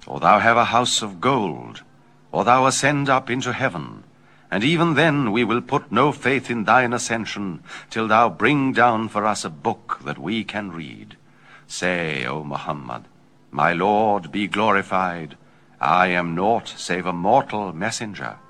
or thou have a house of gold, or thou ascend up into heaven, and even then we will put no faith in thine ascension, till thou bring down for us a book that we can read. Say, O Muhammad, my Lord be glorified, I am naught save a mortal messenger.